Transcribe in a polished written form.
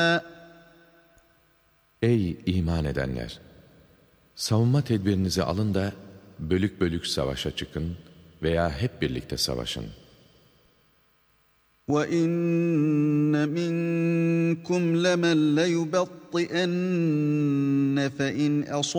Ey iman edenler! Savunma tedbirinizi alın da bölük bölük savaşa çıkın veya hep birlikte savaşın. وَإِنَّ مِنكُمْ لَمَن لَّيُبَطِّئَنَّ فَإِنْ